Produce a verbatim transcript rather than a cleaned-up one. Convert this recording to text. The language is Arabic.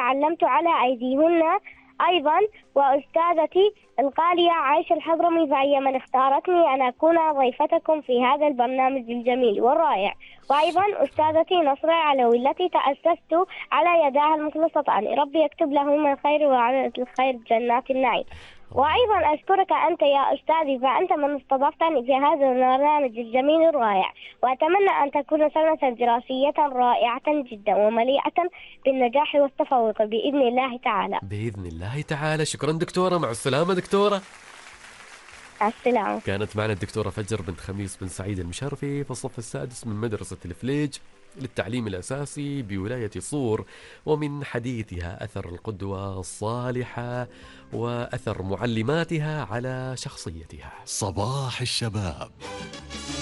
تعلمت على أيديهن أيضا. وأستاذتي الغالية عائشة الحضرمي، فهي من اختارتني أن أكون ضيفتكم في هذا البرنامج الجميل والرائع. وأيضا أستاذتي نصر علوي التي تأسست على يداها المخلصتان، ربي يكتب لهم الخير وعلى الخير بجنات النعيم. وأيضا أشكرك أنت يا أستاذي، فأنت من استضفتني في هذا البرنامج الجميل الرائع، وأتمنى أن تكون سنة دراسية رائعة جدا ومليئة بالنجاح والتفوق بإذن الله تعالى. بإذن الله تعالى. شكرا دكتورة، مع السلامة دكتورة. السلام. كانت معنا الدكتورة فجر بنت خميس بن سعيد المشرفي في الصف السادس من مدرسة الفليج للتعليم الأساسي بولاية صور، ومن حديثها أثر القدوة الصالحة وأثر معلماتها على شخصيتها. صباح الشباب.